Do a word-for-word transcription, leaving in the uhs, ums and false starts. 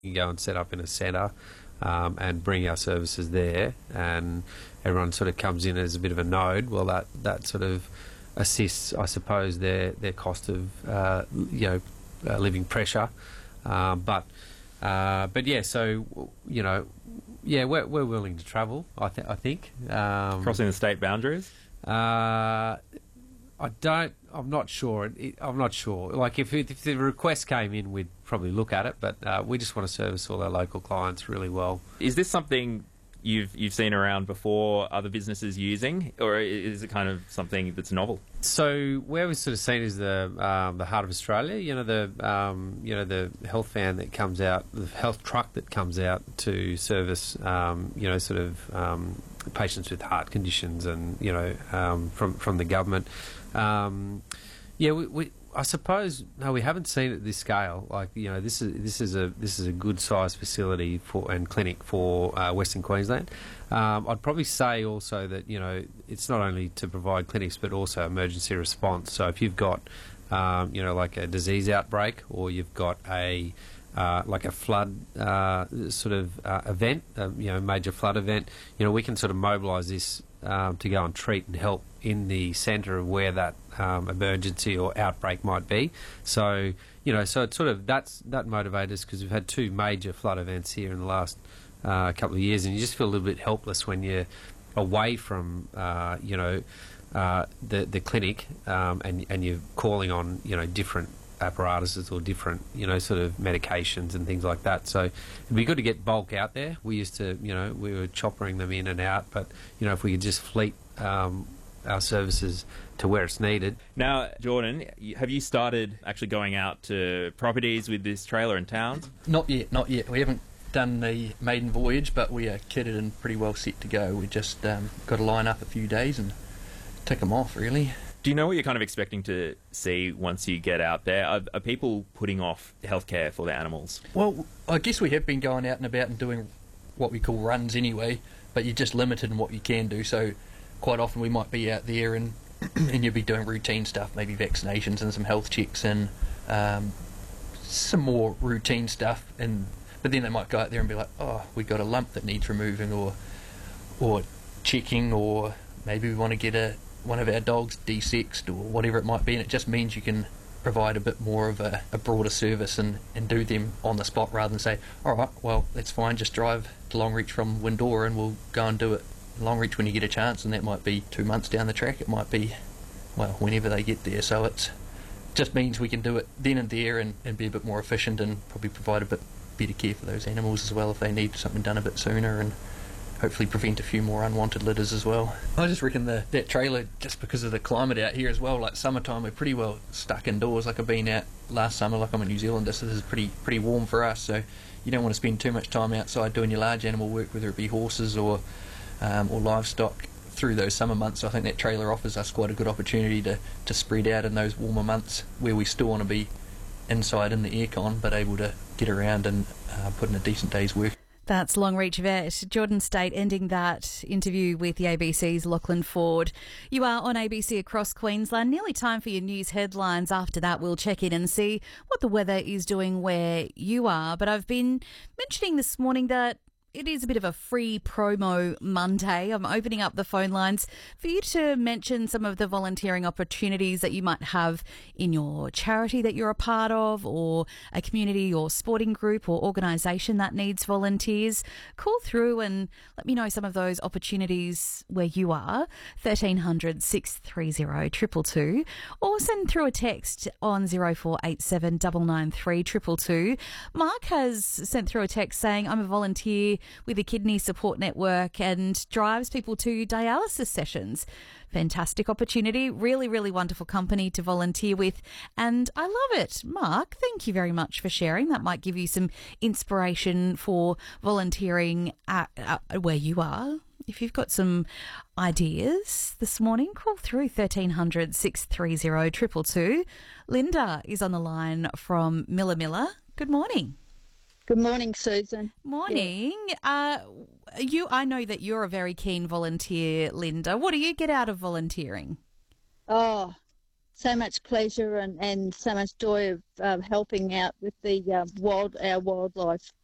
can go and set up in a centre um, and bring our services there, and everyone sort of comes in as a bit of a node. Well, that, that sort of assists, I suppose, their their cost of uh, you know uh, living pressure. Um, but uh, but yeah, so you know, yeah, we're we're willing to travel. I think I think um, crossing the state boundaries. Uh, I don't. I'm not sure. It, I'm not sure. Like if, it, if the request came in, we'd probably look at it. But uh, we just want to service all our local clients really well. Is this something you've you've seen around before, other businesses using, or is it kind of something that's novel? So where we've sort of seen is the um, the Heart of Australia. You know the um, you know the health van that comes out, the health truck that comes out to service um, you know sort of um, patients with heart conditions, and you know um, from from the government. Um, yeah, we, we I suppose no, we haven't seen it at this scale. Like you know, this is this is a this is a good sized facility for and clinic for uh, Western Queensland. Um, I'd probably say also that you know it's not only to provide clinics but also emergency response. So if you've got um, you know like a disease outbreak, or you've got a uh, like a flood uh, sort of uh, event, uh, you know major flood event, you know we can sort of mobilise this um, to go and treat and help in the centre of where that um, emergency or outbreak might be. So you know, so it's sort of that's that motivates us, because we've had two major flood events here in the last uh, couple of years, and you just feel a little bit helpless when you're away from uh, you know uh, the the clinic um, and and you're calling on you know different apparatuses or different you know sort of medications and things like that. So it'd be good to get bulk out there. We used to you know we were choppering them in and out, but you know if we could just fleet um, our services to where it's needed. Now, Jordan, have you started actually going out to properties with this trailer in towns? Not yet, not yet. We haven't done the maiden voyage, but we are kitted and pretty well set to go. We just um, got to line up a few days and tick them off, really. Do you know what you're kind of expecting to see once you get out there? Are, are people putting off healthcare for their animals? Well, I guess we have been going out and about and doing what we call runs anyway, but you're just limited in what you can do. So quite often we might be out there and and you'll be doing routine stuff, maybe vaccinations and some health checks and um, some more routine stuff. And but then they might go out there and be like, oh, we got a lump that needs removing, or or checking, or maybe we want to get a one of our dogs desexed, or whatever it might be. And it just means you can provide a bit more of a, a broader service and, and do them on the spot, rather than say, all right, well, that's fine, just drive to Longreach from Windora and we'll go and do it Longreach when you get a chance. And that might be two months down the track, it might be, well, whenever they get there. So it just means we can do it then and there and, and be a bit more efficient, and probably provide a bit better care for those animals as well if they need something done a bit sooner, and hopefully prevent a few more unwanted litters as well. I just reckon the, that trailer, just because of the climate out here as well, like summertime we're pretty well stuck indoors. Like I've been out last summer, like I'm a New Zealander, so this is pretty pretty warm for us, so you don't want to spend too much time outside doing your large animal work, whether it be horses or um, or livestock, through those summer months. So I think that trailer offers us quite a good opportunity to, to spread out in those warmer months where we still want to be inside in the aircon, but able to get around and uh, put in a decent day's work. That's Longreach Vet. Jordan State ending that interview with the A B C's Lachlan Ford. You are on A B C across Queensland. Nearly time for your news headlines. After that, we'll check in and see what the weather is doing where you are. But I've been mentioning this morning that it is a bit of a free promo Monday. I'm opening up the phone lines for you to mention some of the volunteering opportunities that you might have in your charity that you're a part of, or a community or sporting group or organisation that needs volunteers. Call through and let me know some of those opportunities where you are. thirteen hundred, six three zero, two two two, or send through a text on zero four eight seven, nine nine three, two two two. Mark has sent through a text saying, I'm a volunteer with the Kidney Support Network and drives people to dialysis sessions. Fantastic opportunity. Really, really wonderful company to volunteer with. And I love it. Mark, thank you very much for sharing. That might give you some inspiration for volunteering at, at where you are. If you've got some ideas this morning, call through thirteen hundred, six three zero, two two two. Linda is on the line from Miller Miller. Good morning. Good morning, Susan. Morning. Yeah. Uh, you, I know that you're a very keen volunteer, Linda. What do you get out of volunteering? Oh, so much pleasure and, and so much joy of um, helping out with the uh, wild our wildlife.